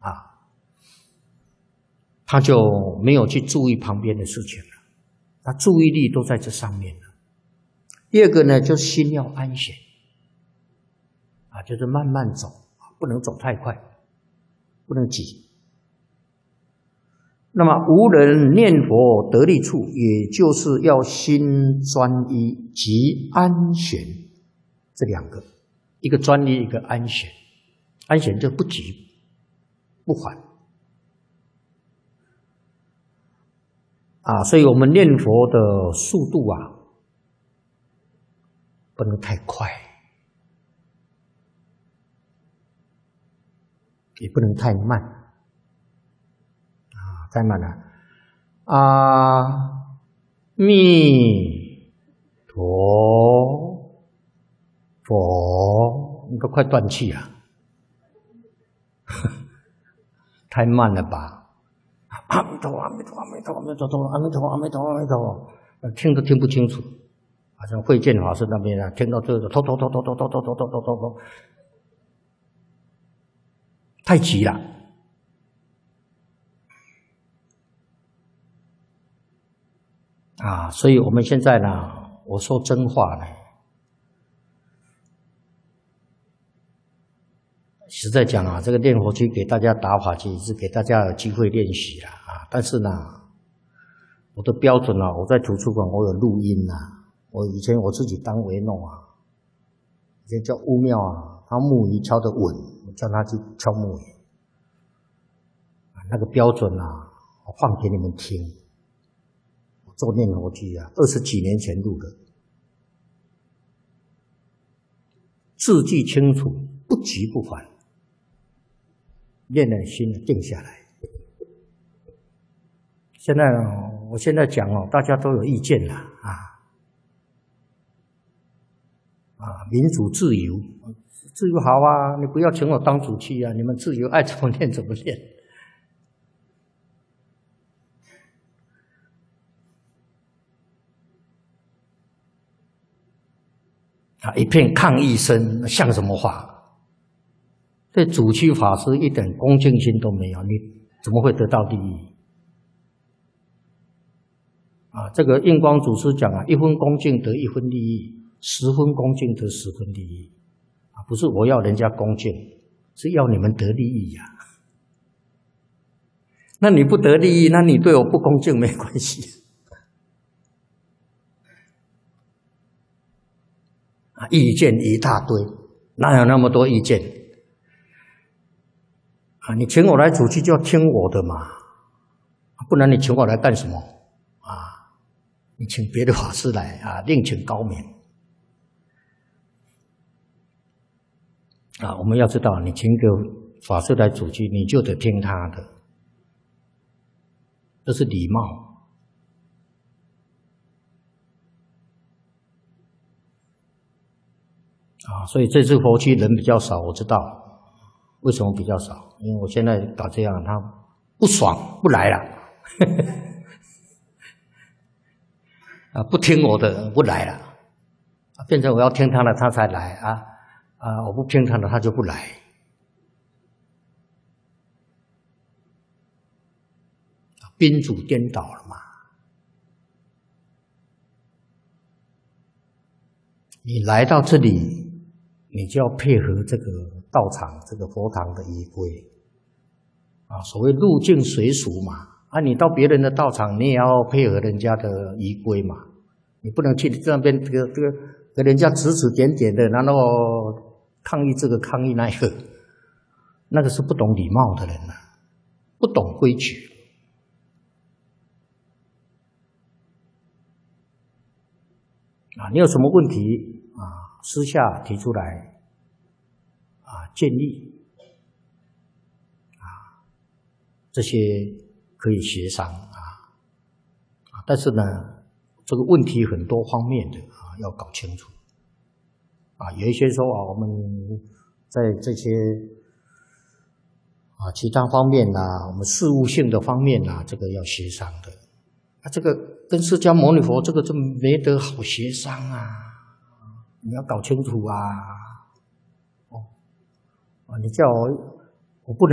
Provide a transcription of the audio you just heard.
啊，他就没有去注意旁边的事情了，他注意力都在这上面了。第二个呢，就心要安闲啊，就是慢慢走，不能走太快，不能急。那么无人念佛得力处，也就是要心专一及安闲这两个，一个专一，一个安闲。安闲就不急不缓啊，所以我们念佛的速度啊，不能太快，也不能太慢啊，太慢了。阿弥陀佛，你都快断气了，太慢了吧？阿弥陀佛，阿弥陀佛，阿弥陀佛，阿弥陀佛，阿弥陀佛，阿弥陀佛，阿弥陀佛，听都听不清楚。好像慧见法师那边啊，听到这个头，太急了啊！所以我们现在呢，我说真话呢，实在讲啊，这个念佛机给大家打法机，是给大家有机会练习了啊。但是呢，我的标准啊，我在图书馆我有录音啊。我以前我自己当维弄啊，以前叫乌庙啊，他木鱼敲得稳，我叫他去敲木鱼，那个标准啊，我放给你们听。我做念佛机啊，20几年前录的，字句清楚，不急不缓，练了心定下来。现在我现在讲哦，大家都有意见了民主自由，自由好啊！你不要请我当主席啊！你们自由爱怎么练怎么练。一片抗议声，像什么话？对主席法师一点恭敬心都没有，你怎么会得到利益？这个印光祖师讲啊，1分恭敬得1分利益。10分恭敬得10分利益不是我要人家恭敬，是要你们得利益呀。那你不得利益，那你对我不恭敬没关系意见一大堆，哪有那么多意见你请我来主席就要听我的嘛，不然你请我来干什么你请别的法师来另请高明我们要知道，你请个法师来主席，你就得听他的，这是礼貌所以这次佛期人比较少，我知道为什么比较少，因为我现在搞这样，他不爽不来了不听我的不来了变成我要听他的他才来我不听他的他就不来宾主颠倒了嘛。你来到这里，你就要配合这个道场这个佛堂的仪规所谓入境随俗嘛你到别人的道场，你也要配合人家的仪规嘛，你不能去这边这个给人家指指点点的，然后抗议这个抗议那个，那个是不懂礼貌的人不懂规矩你有什么问题私下提出来建议这些可以协商但是呢，这个问题很多方面的要搞清楚有一些说我们在这些其他方面我们事务性的方面这个要协商的这个跟释迦牟尼佛这个就没得好协商你要搞清楚你叫我不能